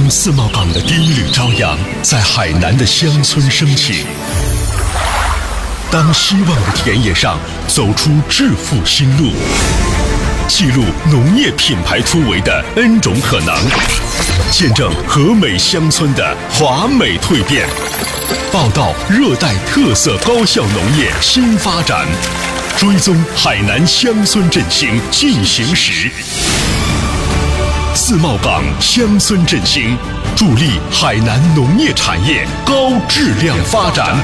当自贸港的第一缕朝阳在海南的乡村升起，当希望的田野上走出致富新路，记录农业品牌突围的 N 种可能，见证和美乡村的华美蜕变，报道热带特色高效农业新发展，追踪海南乡村振兴进行时。自贸港乡村振兴，助力海南农业产业高质量发展。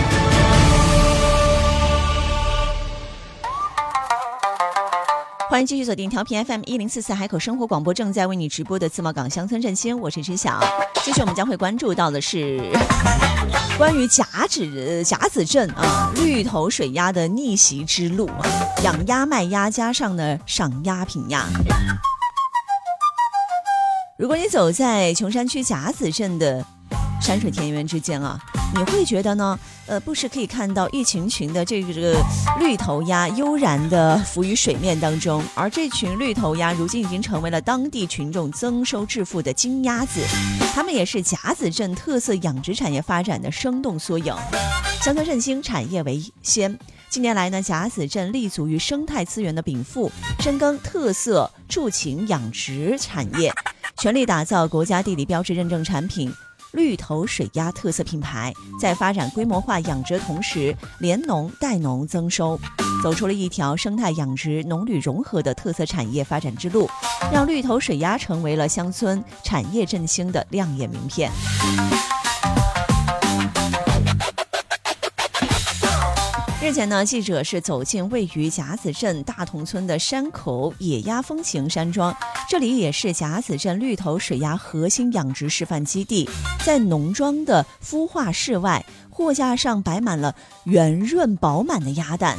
欢迎继续锁定调频 FM1044海口生活广播，正在为你直播的自贸港乡村振兴，我是知晓。接着我们将会关注到的是关于甲子镇绿头水鸭的逆袭之路，养鸭卖鸭加上呢赏鸭品鸭。如果你走在琼山区甲子镇的山水田园之间你会觉得呢不时可以看到一群群的这个绿头鸭悠然地浮于水面当中，而这群绿头鸭如今已经成为了当地群众增收致富的金鸭子，它们也是甲子镇特色养殖产业发展的生动缩影。乡村振兴，产业为先。近年来呢，甲子镇立足于生态资源的禀赋，深耕特色畜禽养殖产业，全力打造国家地理标志认证产品绿头水鸭特色品牌，在发展规模化养殖的同时，联农带农增收，走出了一条生态养殖农旅融合的特色产业发展之路，让绿头水鸭成为了乡村产业振兴的亮眼名片。日前呢，记者是走进位于甲子镇大同村的山口野鸭风情山庄，这里也是甲子镇绿头水鸭核心养殖示范基地。在农庄的孵化室外，货架上摆满了圆润饱满的鸭蛋，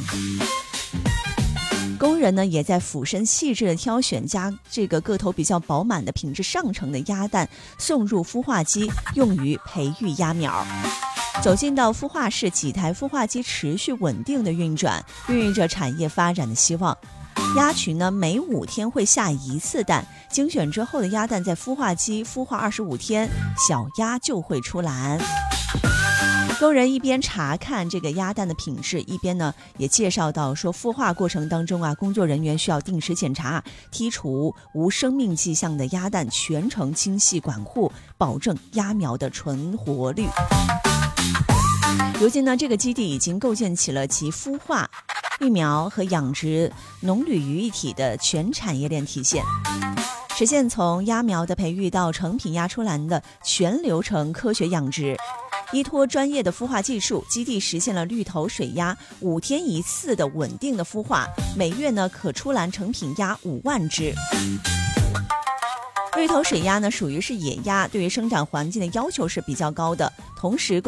工人呢也在俯身细致的挑选这个个头比较饱满的品质上乘的鸭蛋，送入孵化机，用于培育鸭苗。走进到孵化室，几台孵化机持续稳定的运转，孕育着产业发展的希望。鸭群呢每5天会下1次蛋，精选之后的鸭蛋在孵化机孵化25天，小鸭就会出栏。工人一边查看这个鸭蛋的品质，一边呢也介绍到说，孵化过程当中工作人员需要定时检查，剔除无生命迹象的鸭蛋，全程精细管护，保证鸭苗的存活率。如今呢，这个基地已经构建起了集孵化、育苗和养殖、农旅于一体的全产业链体现，实现从鸭苗的培育到成品鸭出栏的全流程科学养殖。依托专业的孵化技术，基地实现了绿头水鸭5天1次的稳定的孵化，每月呢可出栏成品鸭5万只。绿头水鸭呢属于是野鸭，对于生长环境的要求是比较高的，同时